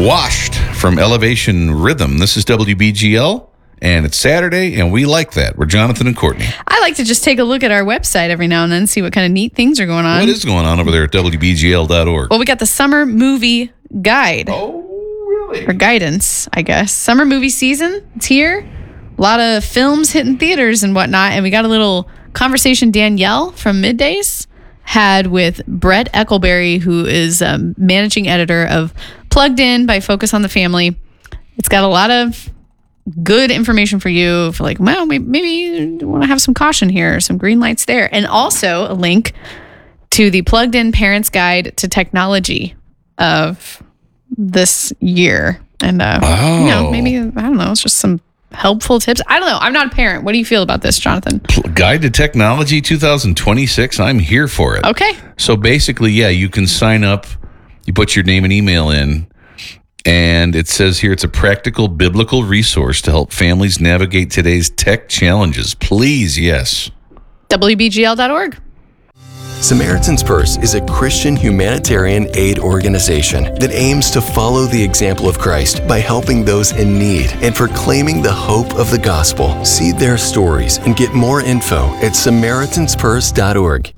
Washed from Elevation Rhythm. This is WBGL, and it's Saturday, and we like that. We're Jonathan and Courtney. I like to just take a look at our website every now and then, see what kind of neat things are going on. What is going on over there at WBGL.org? Well, we got the summer movie guide. Oh, really? Or guidance, I guess. Summer movie season, it's here. A lot of films hitting theaters and whatnot, and we got a little conversation Danielle from Middays had with Brett Eckelberry, who is managing editor of Plugged In by Focus on the Family. It's got a lot of good information for you for like, well, maybe you want to have some caution here, some green lights there. And also a link to the Plugged In Parents Guide to Technology of this year. And, maybe, I don't know, it's just some helpful tips. I don't know. I'm not a parent. What do you feel about this, Jonathan? Guide to Technology 2026. I'm here for it. Okay. So basically, yeah, you can sign up. You put your name and email in, and it says here it's a practical biblical resource to help families navigate today's tech challenges. Please, yes. WBGL.org. Samaritan's Purse is a Christian humanitarian aid organization that aims to follow the example of Christ by helping those in need and proclaiming the hope of the gospel. See their stories and get more info at SamaritansPurse.org.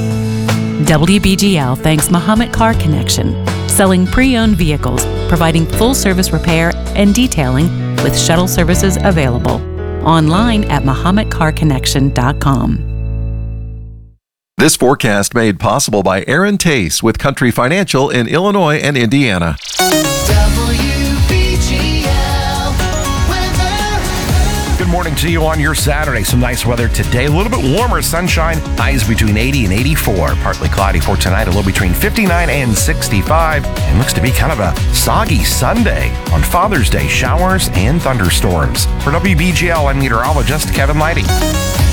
WBGL thanks Muhammad Car Connection, selling pre-owned vehicles, providing full-service repair and detailing with shuttle services available. Online at MuhammadCarConnection.com. This forecast made possible by Aaron Tace with Country Financial in Illinois and Indiana. Good morning to you on your Saturday. Some nice weather today. A little bit warmer, sunshine. Highs between 80 and 84. Partly cloudy for tonight. A little between 59 and 65. And looks to be kind of a soggy Sunday. On Father's Day, showers and thunderstorms. For WBGL, I'm meteorologist Kevin Leidy.